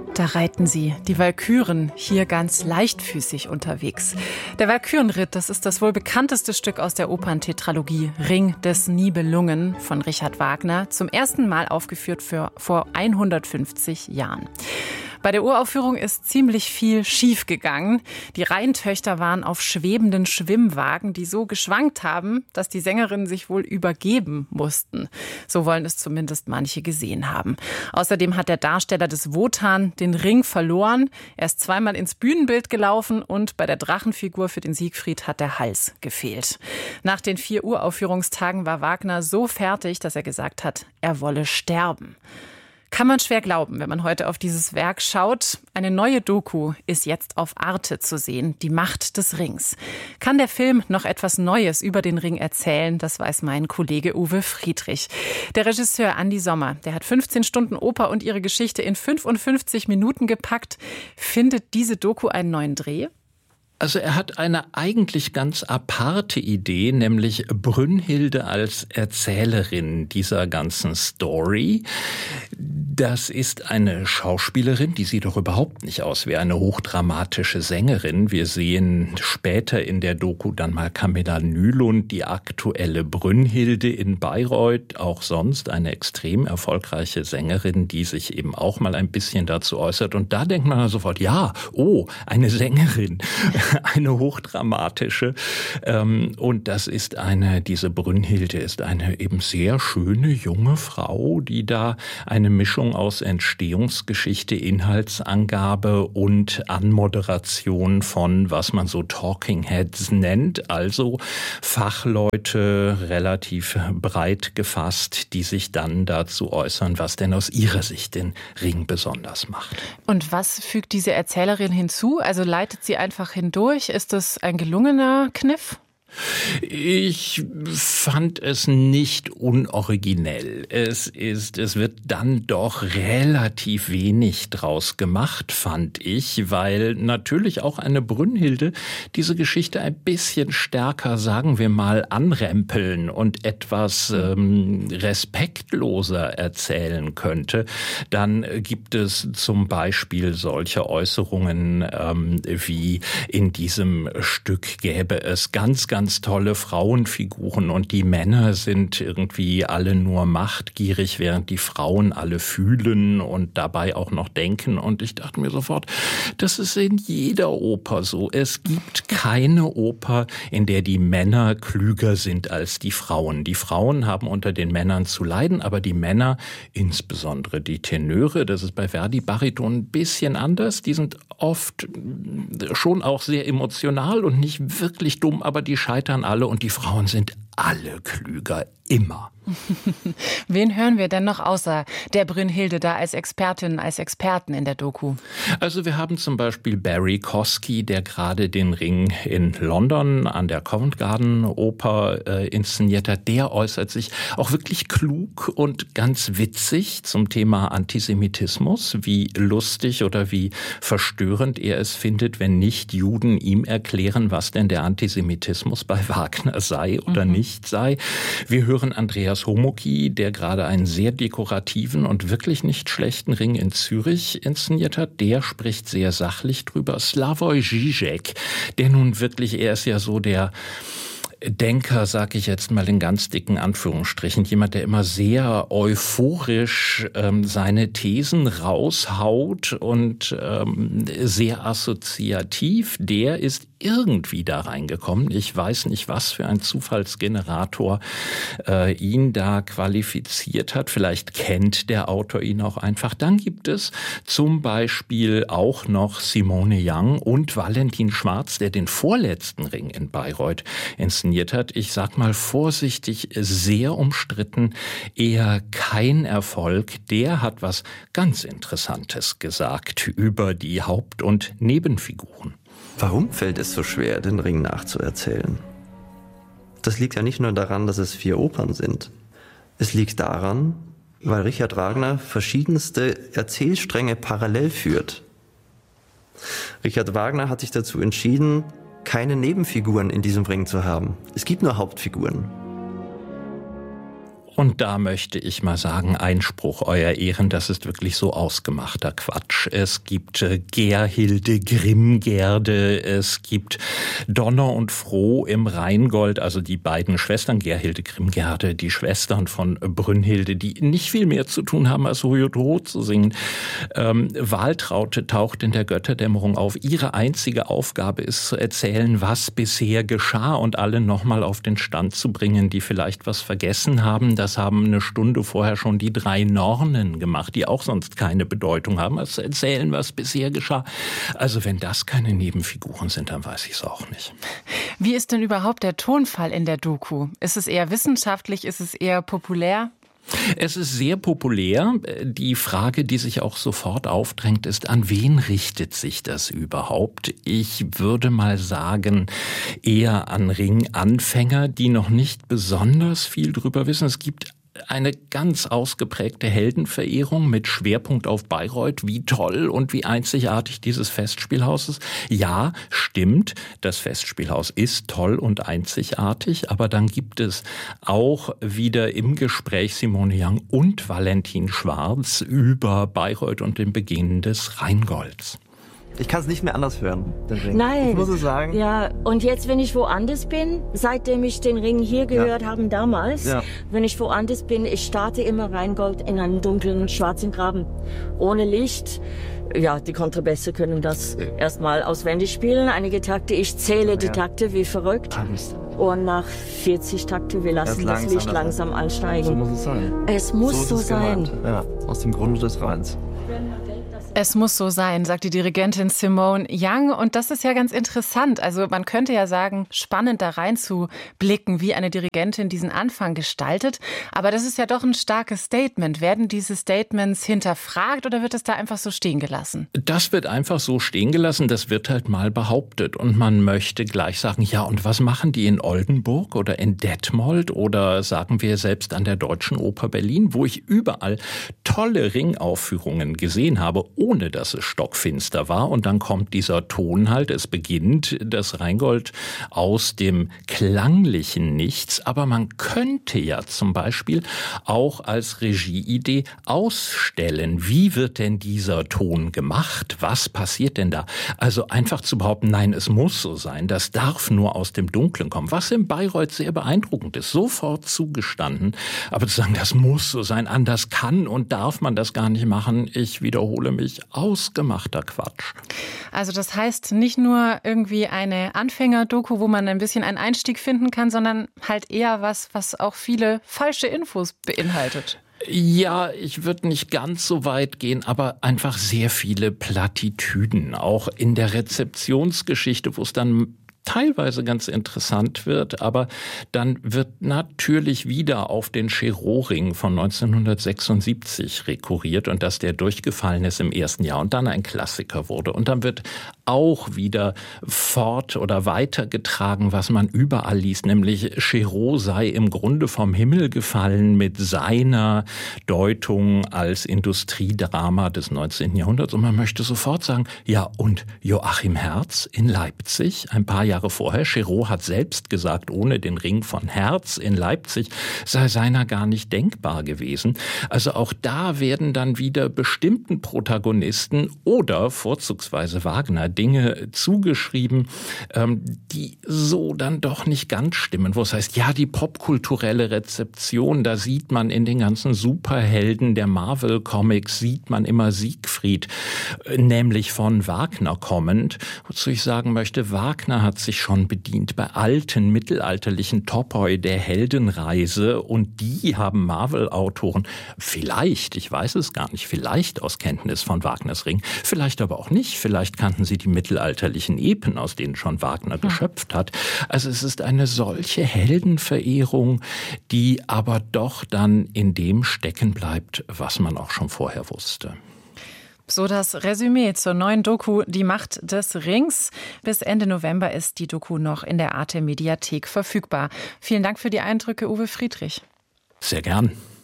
Da reiten sie, die Walküren, hier ganz leichtfüßig unterwegs. Der Walkürenritt, das ist das wohl bekannteste Stück aus der Operntetralogie Ring des Nibelungen von Richard Wagner, zum ersten Mal aufgeführt vor 150 Jahren. Bei der Uraufführung ist ziemlich viel schiefgegangen. Die Rheintöchter waren auf schwebenden Schwimmwagen, die so geschwankt haben, dass die Sängerinnen sich wohl übergeben mussten. So wollen es zumindest manche gesehen haben. Außerdem hat der Darsteller des Wotan den Ring verloren. Er ist zweimal ins Bühnenbild gelaufen und bei der Drachenfigur für den Siegfried hat der Hals gefehlt. Nach den 4 Uraufführungstagen war Wagner so fertig, dass er gesagt hat, er wolle sterben. Kann man schwer glauben, wenn man heute auf dieses Werk schaut. Eine neue Doku ist jetzt auf Arte zu sehen, die Macht des Rings. Kann der Film noch etwas Neues über den Ring erzählen? Das weiß mein Kollege Uwe Friedrich. Der Regisseur Andi Sommer, der hat 15 Stunden Oper und ihre Geschichte in 55 Minuten gepackt. Findet diese Doku einen neuen Dreh? Also er hat eine eigentlich ganz aparte Idee, nämlich Brünnhilde als Erzählerin dieser ganzen Story. Das ist eine Schauspielerin, die sieht doch überhaupt nicht aus wie eine hochdramatische Sängerin. Wir sehen später in der Doku dann mal Camilla Nylund, die aktuelle Brünnhilde in Bayreuth, auch sonst eine extrem erfolgreiche Sängerin, die sich eben auch mal ein bisschen dazu äußert. Und da denkt man sofort, ja, oh, eine Sängerin. Eine hochdramatische. Und das ist diese Brünnhilde ist eine eben sehr schöne junge Frau, die da eine Mischung aus Entstehungsgeschichte, Inhaltsangabe und Anmoderation von, was man so Talking Heads nennt, also Fachleute relativ breit gefasst, die sich dann dazu äußern, was denn aus ihrer Sicht den Ring besonders macht. Und was fügt diese Erzählerin hinzu? Also leitet sie einfach hindurch? Ist das ein gelungener Kniff? Ich fand es nicht unoriginell. Es wird dann doch relativ wenig draus gemacht, fand ich, weil natürlich auch eine Brünnhilde diese Geschichte ein bisschen stärker, sagen wir mal, anrempeln und etwas respektloser erzählen könnte. Dann gibt es zum Beispiel solche Äußerungen wie in diesem Stück gäbe es ganz tolle Frauenfiguren und die Männer sind irgendwie alle nur machtgierig, während die Frauen alle fühlen und dabei auch noch denken. Und ich dachte mir sofort, das ist in jeder Oper so. Es gibt keine Oper, in der die Männer klüger sind als die Frauen. Die Frauen haben unter den Männern zu leiden, aber die Männer, insbesondere die Tenöre, das ist bei Verdi Bariton ein bisschen anders, die sind oft schon auch sehr emotional und nicht wirklich dumm, aber die scheitern alle und die Frauen sind alle klüger, immer. Wen hören wir denn noch außer der Brünnhilde da als Expertin, als Experten in der Doku? Also wir haben zum Beispiel Barry Kosky, der gerade den Ring in London an der Covent Garden Oper inszeniert hat. Der äußert sich auch wirklich klug und ganz witzig zum Thema Antisemitismus, wie lustig oder wie verstörend er es findet, wenn Nicht-Juden ihm erklären, was denn der Antisemitismus bei Wagner sei oder nicht sei. Wir hören Andreas Homoky, der gerade einen sehr dekorativen und wirklich nicht schlechten Ring in Zürich inszeniert hat. Der spricht sehr sachlich drüber. Slavoj Žižek, der nun wirklich, er ist ja so der Denker, sag ich jetzt mal in ganz dicken Anführungsstrichen, jemand, der immer sehr euphorisch seine Thesen raushaut und sehr assoziativ, der ist irgendwie da reingekommen. Ich weiß nicht, was für ein Zufallsgenerator ihn da qualifiziert hat. Vielleicht kennt der Autor ihn auch einfach. Dann gibt es zum Beispiel auch noch Simone Young und Valentin Schwarz, der den vorletzten Ring in Bayreuth inszeniert hat. Ich sag mal vorsichtig, sehr umstritten, eher kein Erfolg. Der hat was ganz Interessantes gesagt über die Haupt- und Nebenfiguren. Warum fällt es so schwer, den Ring nachzuerzählen? Das liegt ja nicht nur daran, dass es 4 Opern sind. Es liegt daran, weil Richard Wagner verschiedenste Erzählstränge parallel führt. Richard Wagner hat sich dazu entschieden, keine Nebenfiguren in diesem Ring zu haben. Es gibt nur Hauptfiguren. Und da möchte ich mal sagen, Einspruch, Euer Ehren, das ist wirklich so ausgemachter Quatsch. Es gibt Gerhilde Grimmgerde, es gibt Donner und Froh im Rheingold, also die beiden Schwestern, Gerhilde Grimmgerde, die Schwestern von Brünnhilde, die nicht viel mehr zu tun haben, als Hujo zu singen. Waltraute taucht in der Götterdämmerung auf. Ihre einzige Aufgabe ist zu erzählen, was bisher geschah und alle nochmal auf den Stand zu bringen, die vielleicht was vergessen haben. Das haben eine Stunde vorher schon die 3 Nornen gemacht, die auch sonst keine Bedeutung haben, als zu erzählen, was bisher geschah. Also wenn das keine Nebenfiguren sind, dann weiß ich es auch nicht. Wie ist denn überhaupt der Tonfall in der Doku? Ist es eher wissenschaftlich, ist es eher populär? Es ist sehr populär. Die Frage, die sich auch sofort aufdrängt, ist, an wen richtet sich das überhaupt? Ich würde mal sagen, eher an Ringanfänger, die noch nicht besonders viel drüber wissen. Es gibt eine ganz ausgeprägte Heldenverehrung mit Schwerpunkt auf Bayreuth, wie toll und wie einzigartig dieses Festspielhaus ist. Ja, stimmt, das Festspielhaus ist toll und einzigartig, aber dann gibt es auch wieder im Gespräch Simone Young und Valentin Schwarz über Bayreuth und den Beginn des Rheingolds. Ich kann es nicht mehr anders hören, den Ring. Nein. Ich muss es sagen. Ja, und jetzt, wenn ich woanders bin, seitdem ich den Ring hier gehört habe damals, wenn ich woanders bin, ich starte immer Rheingold in einen dunklen, schwarzen Graben. Ohne Licht. Ja, die Kontrabässe können das erstmal auswendig spielen. Einige Takte, ich zähle die Takte wie verrückt. Und nach 40 Takte, wir lassen das Licht langsam ansteigen. So muss es sein. Es muss so sein. Ja, aus dem Grunde des Rheins. Es muss so sein, sagt die Dirigentin Simone Young. Und das ist ja ganz interessant. Also man könnte ja sagen, spannend da reinzublicken, wie eine Dirigentin diesen Anfang gestaltet. Aber das ist ja doch ein starkes Statement. Werden diese Statements hinterfragt oder wird es da einfach so stehen gelassen? Das wird einfach so stehen gelassen. Das wird halt mal behauptet. Und man möchte gleich sagen, ja, und was machen die in Oldenburg oder in Detmold oder sagen wir selbst an der Deutschen Oper Berlin, wo ich überall tolle Ringaufführungen gesehen habe, ohne dass es stockfinster war. Und dann kommt dieser Ton halt, es beginnt das Rheingold aus dem klanglichen Nichts. Aber man könnte ja zum Beispiel auch als Regieidee ausstellen, wie wird denn dieser Ton gemacht? Was passiert denn da? Also einfach zu behaupten, nein, es muss so sein, das darf nur aus dem Dunklen kommen. Was in Bayreuth sehr beeindruckend ist, sofort zugestanden. Aber zu sagen, das muss so sein, anders kann und darf man das gar nicht machen, ich wiederhole mich, ausgemachter Quatsch. Also das heißt nicht nur irgendwie eine Anfänger-Doku, wo man ein bisschen einen Einstieg finden kann, sondern halt eher was auch viele falsche Infos beinhaltet. Ja, ich würde nicht ganz so weit gehen, aber einfach sehr viele Plattitüden, auch in der Rezeptionsgeschichte, wo es dann teilweise ganz interessant wird, aber dann wird natürlich wieder auf den Cherot-Ring von 1976 rekurriert und dass der durchgefallen ist im ersten Jahr und dann ein Klassiker wurde. Und dann wird auch wieder fort oder weitergetragen, was man überall liest, nämlich Cherot sei im Grunde vom Himmel gefallen mit seiner Deutung als Industriedrama des 19. Jahrhunderts. Und man möchte sofort sagen, ja, und Joachim Herz in Leipzig, ein paar Jahre vorher, Cherot hat selbst gesagt, ohne den Ring von Herz in Leipzig sei seiner gar nicht denkbar gewesen. Also auch da werden dann wieder bestimmten Protagonisten oder vorzugsweise Wagner Dinge zugeschrieben, die so dann doch nicht ganz stimmen. Wo es heißt, ja, die popkulturelle Rezeption, da sieht man in den ganzen Superhelden der Marvel-Comics, sieht man immer Siegfried, nämlich von Wagner kommend. Wozu ich sagen möchte, Wagner hat sich schon bedient bei alten mittelalterlichen Topoi der Heldenreise und die haben Marvel-Autoren vielleicht, ich weiß es gar nicht, vielleicht aus Kenntnis von Wagners Ring, vielleicht aber auch nicht, vielleicht kannten sie die mittelalterlichen Epen, aus denen schon Wagner geschöpft hat. Also es ist eine solche Heldenverehrung, die aber doch dann in dem stecken bleibt, was man auch schon vorher wusste. So das Resümee zur neuen Doku Die Macht des Rings. Bis Ende November ist die Doku noch in der Arte Mediathek verfügbar. Vielen Dank für die Eindrücke, Uwe Friedrich. Sehr gern.